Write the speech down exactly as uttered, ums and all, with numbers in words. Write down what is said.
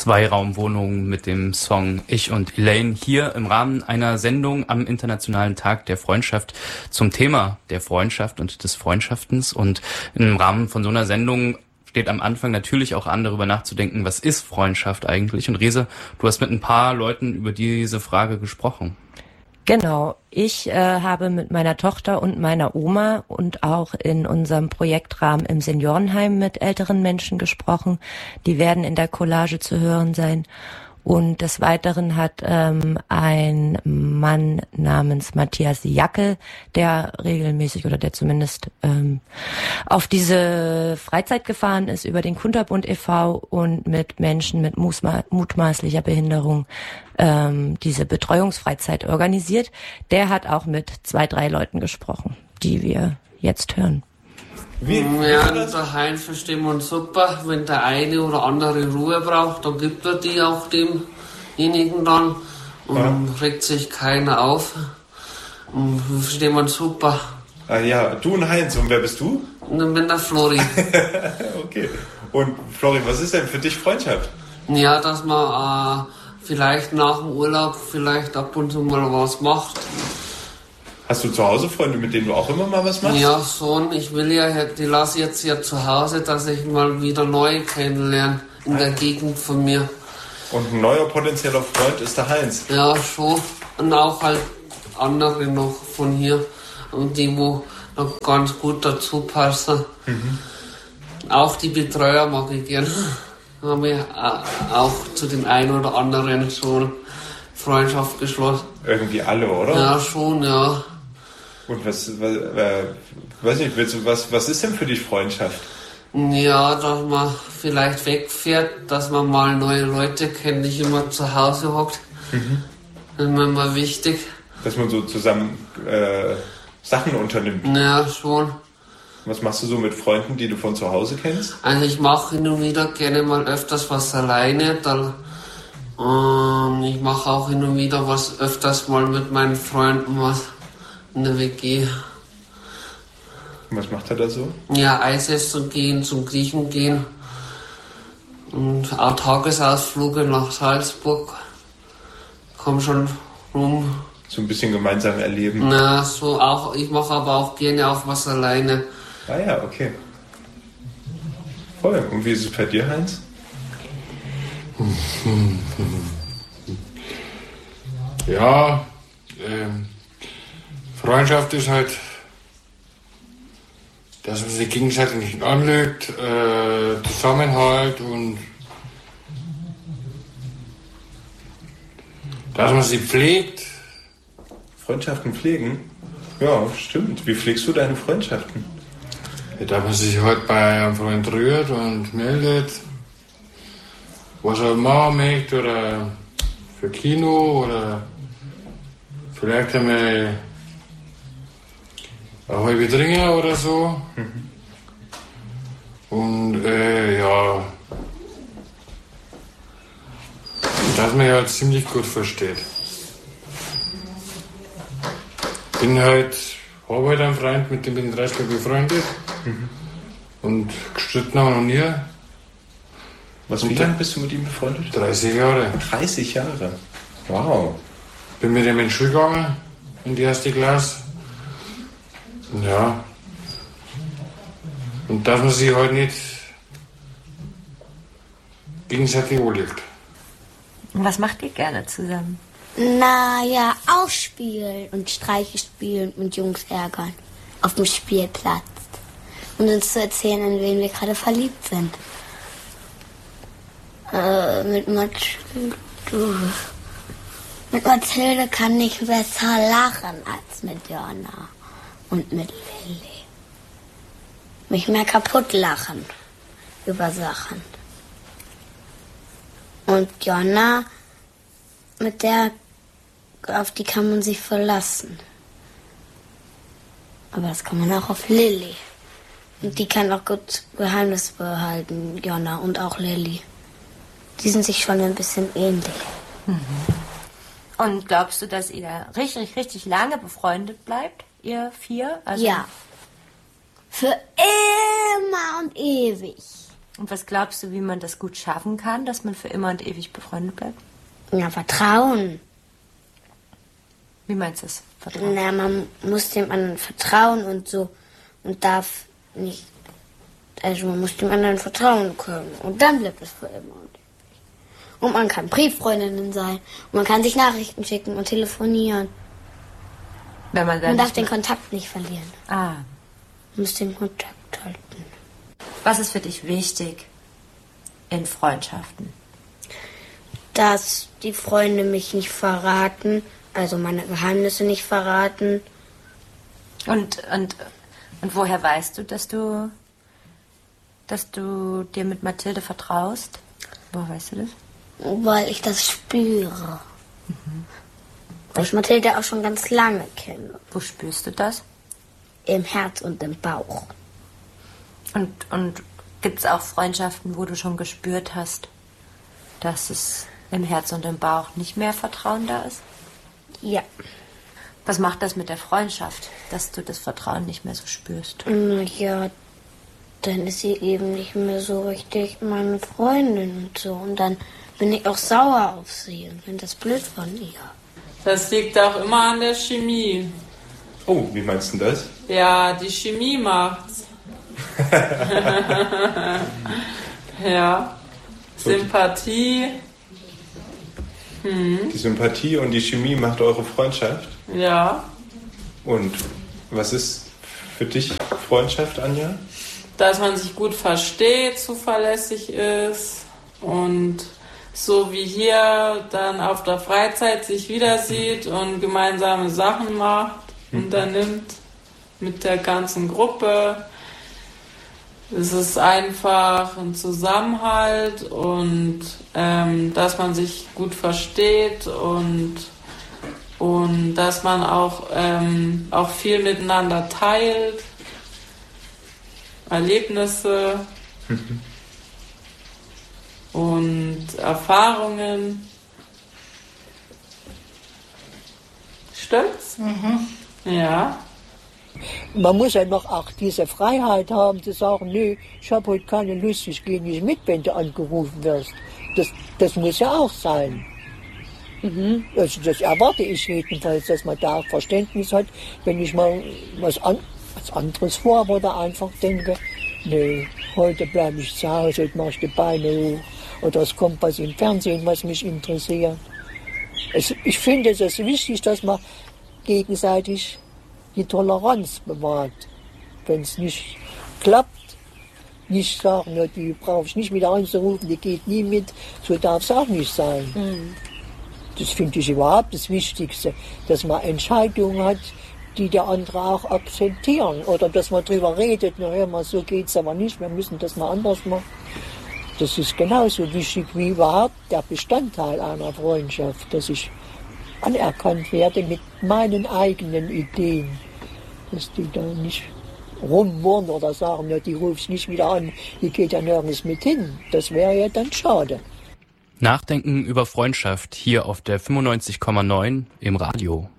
Zweiraumwohnung mit dem Song Ich und Elaine hier im Rahmen einer Sendung am Internationalen Tag der Freundschaft zum Thema der Freundschaft und des Freundschaftens. Und im Rahmen von so einer Sendung steht am Anfang natürlich auch an, darüber nachzudenken, was ist Freundschaft eigentlich? Und Rese, du hast mit ein paar Leuten über diese Frage gesprochen. Genau, ich äh, habe mit meiner Tochter und meiner Oma und auch in unserem Projektrahmen im Seniorenheim mit älteren Menschen gesprochen. Die werden in der Collage zu hören sein. Und des Weiteren hat ähm, ein Mann namens Matthias Jackel, der regelmäßig oder der zumindest ähm, auf diese Freizeit gefahren ist über den Kunterbund e V und mit Menschen mit musma- mutmaßlicher Behinderung ähm, diese Betreuungsfreizeit organisiert. Der hat auch mit zwei, drei Leuten gesprochen, die wir jetzt hören. Wie? Ja, daheim verstehen wir uns super. Wenn der eine oder andere Ruhe braucht, dann gibt er die auch demjenigen dann. Und ja. Regt sich keiner auf. Und wir verstehen uns super. Ah ja, du und Heinz. Und wer bist du? Und dann bin der Flori. Okay. Und Flori, was ist denn für dich Freundschaft? Ja, dass man äh, vielleicht nach dem Urlaub vielleicht ab und zu mal was macht. Hast du zu Hause Freunde, mit denen du auch immer mal was machst? Ja, schon. Ich will ja, die lasse jetzt ja zu Hause, dass ich mal wieder neue kennenlerne in der Gegend von mir. Und ein neuer potenzieller Freund ist der Heinz? Ja, schon. Und auch halt andere noch von hier. Und die, wo noch ganz gut dazu passen. Mhm. Auch die Betreuer mag ich gern. Haben wir auch zu den einen oder anderen schon Freundschaft geschlossen. Irgendwie alle, oder? Ja, schon, ja. Und was, was äh, weiß nicht, willst du, was, was ist denn für dich Freundschaft? Ja, dass man vielleicht wegfährt, dass man mal neue Leute kennt, nicht immer zu Hause hockt. Mhm. Das ist mir immer wichtig. Dass man so zusammen äh, Sachen unternimmt? Ja, schon. Was machst du so mit Freunden, die du von zu Hause kennst? Also ich mache hin und wieder gerne mal öfters was alleine. Dann, ähm, ich mache auch hin und wieder was öfters mal mit meinen Freunden was. In der W G. Was macht er da so? Ja, Eis essen gehen, zum Griechen gehen. Und auch Tagesausflüge nach Salzburg. Komm schon rum. So ein bisschen gemeinsam erleben. Na, so auch. Ich mache aber auch gerne auch was alleine. Ah ja, okay. Voll. Und wie ist es bei dir, Heinz? Ja, ähm. Freundschaft ist halt, dass man sich gegenseitig nicht anlügt, äh, Zusammenhalt und dass man sie pflegt. Freundschaften pflegen? Ja, stimmt. Wie pflegst du deine Freundschaften? Ja, dass man sich halt bei einem Freund rührt und meldet, was er machen möchte oder für Kino oder vielleicht einmal eine halbe Trinker oder so. Mhm. Und äh, ja, dass man ja ziemlich gut versteht. Bin halt, habe halt einen Freund, mit dem bin ich dreißig Jahre befreundet. Mhm. Und gestritten haben wir noch nie. Was, wie lange bist du mit ihm befreundet? dreißig Jahre. dreißig Jahre? Wow. Bin mit ihm in die Schule gegangen, in die erste Klasse. Ja. Und dass man sich halt nicht gegenseitig anlegt. Und was macht ihr gerne zusammen? Naja, auch spielen und Streiche spielen und mit Jungs ärgern. Auf dem Spielplatz. Und uns zu erzählen, in wen wir gerade verliebt sind. Äh, mit Mathilde. Mit Mathilde kann ich besser lachen als mit Jana. Und mit Lilly. Mich mehr kaputt lachen über Sachen. Und Jonna, mit der, auf die kann man sich verlassen. Aber das kann man auch auf Lilly. Und die kann auch gut Geheimnis behalten, Jonna und auch Lilly. Die sind sich schon ein bisschen ähnlich. Mhm. Und glaubst du, dass ihr richtig, richtig lange befreundet bleibt? Ihr vier? Also ja. Für immer und ewig. Und was glaubst du, wie man das gut schaffen kann, dass man für immer und ewig befreundet bleibt? Ja, Vertrauen. Wie meinst du das? Vertrauen? Na, man muss dem anderen vertrauen und so und darf nicht, also man muss dem anderen vertrauen können und dann bleibt es für immer und ewig. Und man kann Brieffreundinnen sein und man kann sich Nachrichten schicken und telefonieren. Wenn man man darf den Kontakt nicht verlieren. Ah. Man muss den Kontakt halten. Was ist für dich wichtig in Freundschaften? Dass die Freunde mich nicht verraten, also meine Geheimnisse nicht verraten. Und, und, und woher weißt du, dass du, dass du dir mit Mathilde vertraust? Woher weißt du das? Weil ich das spüre. Mhm. Weil ich Mathilde auch schon ganz lange kenne. Wo spürst du das? Im Herz und im Bauch. Und, und gibt es auch Freundschaften, wo du schon gespürt hast, dass es im Herz und im Bauch nicht mehr Vertrauen da ist? Ja. Was macht das mit der Freundschaft, dass du das Vertrauen nicht mehr so spürst? Na ja, dann ist sie eben nicht mehr so richtig meine Freundin und so. Und dann bin ich auch sauer auf sie und finde das blöd von ihr. Das liegt auch immer an der Chemie. Oh, wie meinst du das? Ja, die Chemie macht's. Ja, Sympathie. Hm. Die Sympathie und die Chemie macht eure Freundschaft? Ja. Und was ist für dich Freundschaft, Anja? Dass man sich gut versteht, zuverlässig ist und so wie hier dann auf der Freizeit sich wieder sieht und gemeinsame Sachen macht, unternimmt mit der ganzen Gruppe. Es ist einfach ein Zusammenhalt und ähm, dass man sich gut versteht und, und dass man auch, ähm, auch viel miteinander teilt, Erlebnisse mhm. und Erfahrungen. Stimmt's? Mhm. Ja. Man muss einfach auch diese Freiheit haben, zu sagen, nö, ich habe heute keine Lust, ich gehe nicht mit, wenn du angerufen wirst. Das, das muss ja auch sein. Mhm. Also das erwarte ich jedenfalls, dass man da auch Verständnis hat, wenn ich mal was, an, was anderes vorhabe oder einfach denke, nee, heute bleibe ich zu Hause, heute mache ich die Beine hoch. Oder es kommt was im Fernsehen, was mich interessiert. Es, ich finde es ist wichtig, dass man gegenseitig die Toleranz bewahrt. Wenn es nicht klappt, nicht sagen, ja, die brauche ich nicht wieder anzurufen, die geht nie mit, so darf es auch nicht sein. Mhm. Das finde ich überhaupt das Wichtigste, dass man Entscheidungen hat, die der andere auch akzeptieren. Oder dass man darüber redet, na hör mal, so geht es aber nicht, wir müssen das mal anders machen. Das ist genauso wichtig wie überhaupt der Bestandteil einer Freundschaft, dass ich anerkannt werde mit meinen eigenen Ideen. Dass die da nicht rumwurren oder sagen, ja, die rufe ich nicht wieder an, die geht ja nirgends mit hin. Das wäre ja dann schade. Nachdenken über Freundschaft hier auf der fünfundneunzig Komma neun im Radio.